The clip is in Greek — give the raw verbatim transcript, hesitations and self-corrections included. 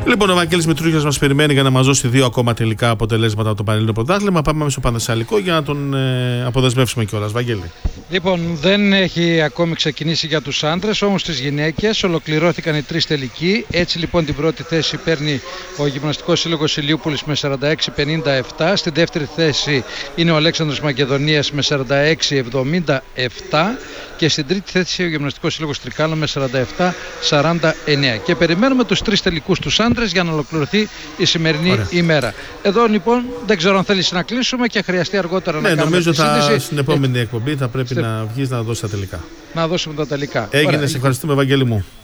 Λοιπόν, ο Βαγγέλης Μητρούγιας μας περιμένει για να μας δώσει δύο ακόμα τελικά αποτελέσματα από το Πανελλήνιο Πρωτάθλημα. Πάμε στο Πανθεσσαλικό για να τον ε, αποδεσμεύσουμε κιόλας. Βαγγέλη. Λοιπόν, δεν έχει ακόμη ξεκινήσει για τους άντρες, όμως στις γυναίκες ολοκληρώθηκαν οι τρεις τελικοί. Έτσι λοιπόν την πρώτη θέση παίρνει ο Γυμναστικός Σύλλογος Ηλιούπολης με σαράντα έξι πενήντα επτά. Στην δεύτερη θέση είναι ο Αλέξανδρος Μακεδονίας με σαράντα έξι εβδομήντα επτά. Και στην τρίτη θέση ο Γυμναστικός Σύλλογος Τρικάλων με σαράντα επτά σαράντα εννέα. Και περιμένουμε τους τρεις τελικούς τους άντρες για να ολοκληρωθεί η σημερινή Ωραία. ημέρα. Εδώ λοιπόν δεν ξέρω αν θέλεις να κλείσουμε και χρειαστεί αργότερα ναι, να κάνουμε νομίζω τη σύνδεση. Θα, στην επόμενη εκπομπή θα πρέπει Στε... να βγεις να δώσεις τα τελικά. Να δώσουμε τα τελικά. Έγινε, σε ευχαριστούμε Βαγγέλη μου.